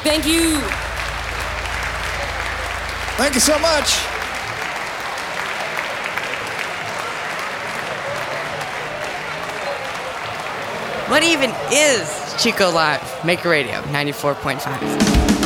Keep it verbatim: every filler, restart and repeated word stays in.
Thank you. Thank you so much. What even is Chico Live? Maker Radio, ninety-four point five.